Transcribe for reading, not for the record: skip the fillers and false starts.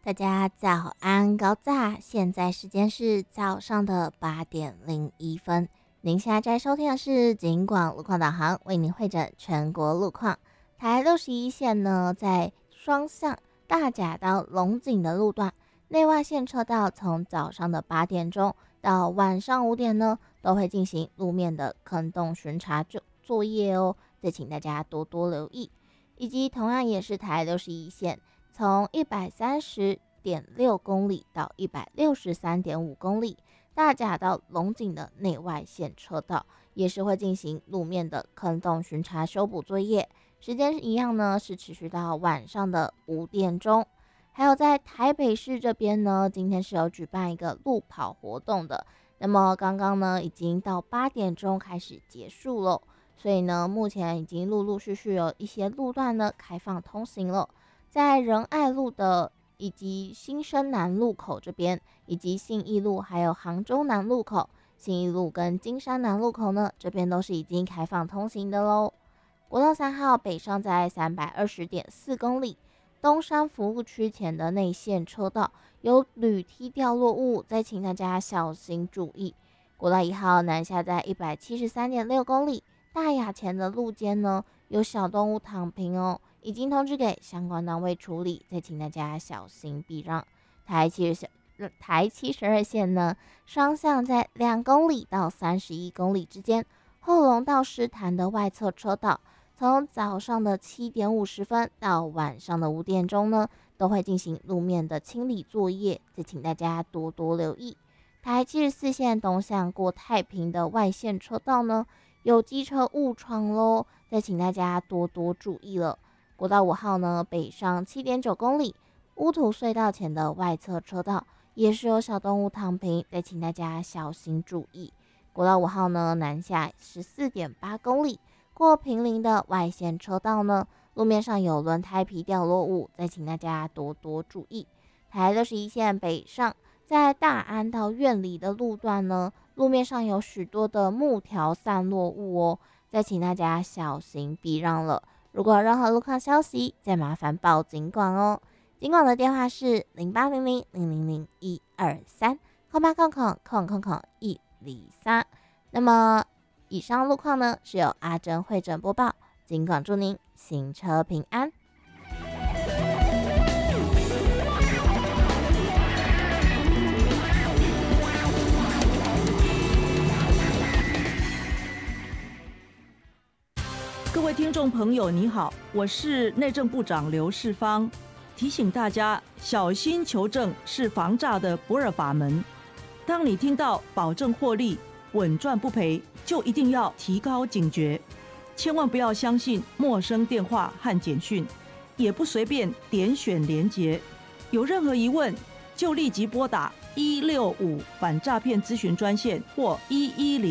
大家早安，高炸！现在时间是早上的8:01。您现在收听的是警广路况导航，为您汇整全国路况。台61线呢，在双向大甲到龙井的路段，内外线车道从早上的8点钟到晚上5点呢，都会进行路面的坑洞巡查作业哦，再请大家多多留意。以及同样也是台61线。从130.6公里到163.5公里，大甲到龙井的内外线车道也是会进行路面的坑洞巡查修补作业，时间一样呢，是持续到晚上的5点钟。还有在台北市这边呢，今天是有举办一个路跑活动的，那么刚刚呢已经到8点钟开始结束了，所以呢目前已经陆陆续续有一些路段呢开放通行了。在仁爱路的以及新生南路口这边，以及信义路还有杭州南路口、信义路跟金山南路口呢，这边都是已经开放通行的咯。国道3号北上在320.4公里，东山服务区前的内线车道有铝梯掉落物，再请大家小心注意。国道1号南下在173.6公里，大雅前的路肩呢有小动物躺平哦，已经通知给相关单位处理，再请大家小心避让。台72线呢，双向在2公里到31公里之间，后龙到狮潭的外侧车道，从早上的7点50分到晚上的5点钟呢，都会进行路面的清理作业，再请大家多多留意。台74线东向过太平的外线车道呢，有机车误闯咯，再请大家多多注意了。国道5号呢，北上7.9公里，乌土隧道前的外侧车道也是有小动物躺平，再请大家小心注意。国道5号呢，南下14.8公里，过坪林的外线车道呢，路面上有轮胎皮掉落物，再请大家多多注意。台61线北上，在大安到苑里的路段呢，路面上有许多的木条散落物哦，再请大家小心避让了。如果有任何路况消息，再麻烦报警广哦。警广的电话是0800-000-123，0800-123。那么以上路况呢，是由阿珍会诊播报。警广祝您行车平安。 各位听众朋友，你好，我是内政部长刘世芳，提醒大家小心求证是防诈的不二法门。当你听到保证获利、稳赚不赔，就一定要提高警觉，千万不要相信陌生电话和简讯，也不随便点选连结。有任何疑问，就立即拨打165反诈骗咨询专线或110。